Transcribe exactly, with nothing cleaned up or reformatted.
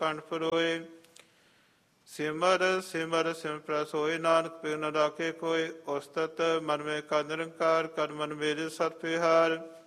ਕੰਠ ਫਰੋਏ। ਸਿਮਰ ਸਿਮਰ ਸਿਮਰ ਪ੍ਰਸ ਹੋਏ, ਨਾਨਕ ਪਿਉ ਨ ਰਾਖੇ ਕੋਇ। ਉਸਤਤ ਮਨ ਮੇ ਕਾ ਨਿਰੰਕਾਰ, ਕਰ ਮਨ ਮੇਰੇ ਸਤ ਵਿਹਾਰ।